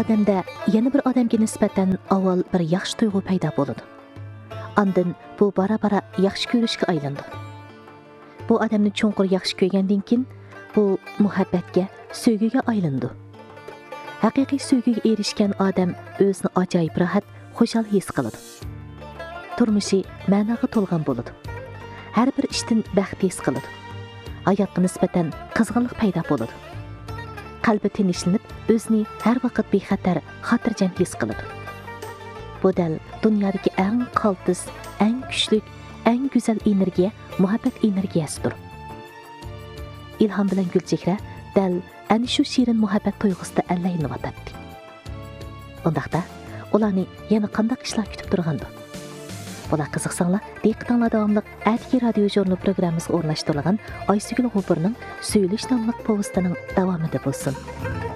Odamda yana bir odamga nisbatan avval bir yaxshi tuyg'u paydo bo'ladi. Ondan bu bara-bara yaxshi ko'rishga aylandi. Bu odamni cho'nqur yaxshi ko'rgandan keyin bu muhabbatga, sevgiga aylandi. Haqiqiy sevgiga erishgan odam o'zini ajoyib rohat, xushal his qiladi. Turmushi ma'noga to'lgan bo'ladi. Har bir ishdan baxt his qiladi. Hayotga nisbatan qizg'inlik paydo bo'ladi. Qalbi tinchlanib, o'zini har vaqt bexatar, xotirjam his qiladi. Bu dal dunyodagi eng qaltis, eng kuchli, eng go'zal energiya muhabbat energiyasidir. İlham bilan Gulchehra dal ana shu shirin muhabbat tuyg'usida allaynyapti. Undaqda ularni yana qanday ishlar kutib turgandi? Bular qiziqsanglar, diqqatinglar davomli Atki radio jurnal programmasiga o'rnashtirilgan Aysugul G'ofurning Söylesh nomli povestining davomida bo'lsin.